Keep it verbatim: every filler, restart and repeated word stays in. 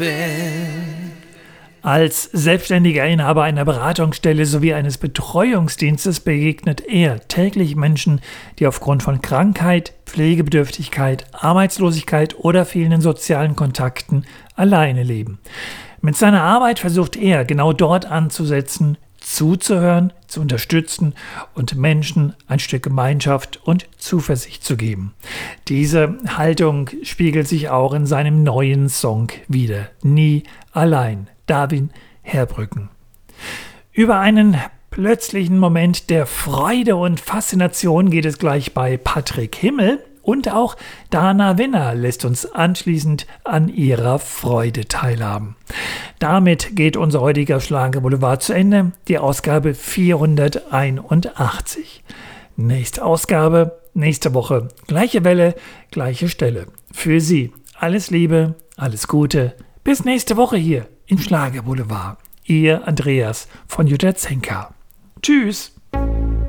Als selbstständiger Inhaber einer Beratungsstelle sowie eines Betreuungsdienstes begegnet er täglich Menschen, die aufgrund von Krankheit, Pflegebedürftigkeit, Arbeitslosigkeit oder fehlenden sozialen Kontakten alleine leben. Mit seiner Arbeit versucht er, genau dort anzusetzen, zuzuhören, zu unterstützen und Menschen ein Stück Gemeinschaft und Zuversicht zu geben. Diese Haltung spiegelt sich auch in seinem neuen Song wider. Nie allein. Darwin Herbrücken. Über einen plötzlichen Moment der Freude und Faszination geht es gleich bei Patrick Himmel, und auch Dana Winner lässt uns anschließend an ihrer Freude teilhaben. Damit geht unser heutiger Schlager Boulevard zu Ende, die Ausgabe vierhunderteinundachtzig. Nächste Ausgabe, nächste Woche, gleiche Welle, gleiche Stelle. Für Sie alles Liebe, alles Gute, bis nächste Woche hier im Schlager Boulevard. Ihr Andreas von Jutta Zenker. Tschüss.